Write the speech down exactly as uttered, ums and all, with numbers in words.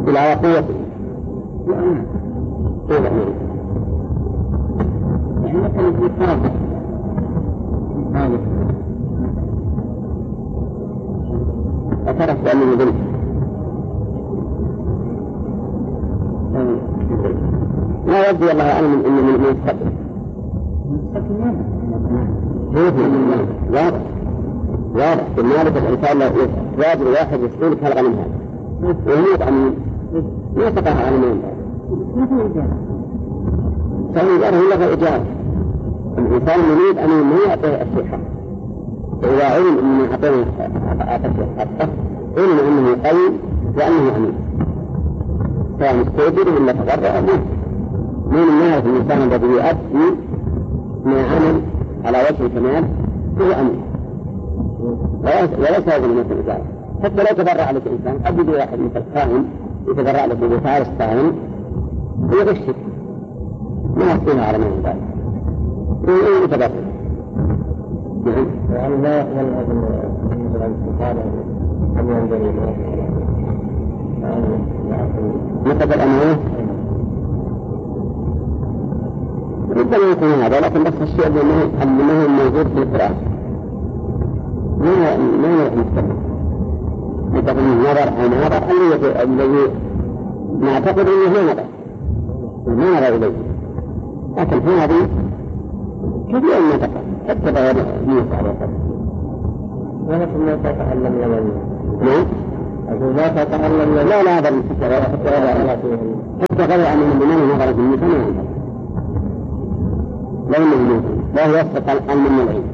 إلى قوته. يعني مثلا في قاضي قاضي اعترف بأنه ظلم لا يرضي الله عنه من أنه من الصدر واضح واضح بالمالك الإنسان واجب واحد يسألك هل غنم هذا ويموت عن ما تقع على المال فإذا هو لغة إجابة الإنسان يريد أن يعطيه الصحة فإذا علم أنه أعطيه حقه علم أنه قوي وأنه أمين فمستوجر ولا تضرع منه من الناس الإنسان الذي يؤدي ما عمل على وجه الكمال هو أمين وليس هذا من الإجابة. حتى لو تبرع لك إنسان قد يجي واحد مثل خائن يتبرع لك بفارس خائن ويغشك ما يحصيها على من ذلك ويقول يتبرع. نعم. يعني لا يقبل مثلا استقالة أم ينجري مثل أمره ربما يكون هذا لكن بس الشيء أنه موجود في القرآن ما ما يتكلم مثل النظر أو نظر الذي نعتقد أنه ما نظر ما نظر إليه لكن هذه كثير ما تقع حتى بغير يوسع على القرآن ولكن لا تتعلم يمني نعم أقول لا تتعلم لا لا هذا المسكرة حتى غير عن المؤمنين نظر في المثل لا يمني لا يستطيع المؤمن العلم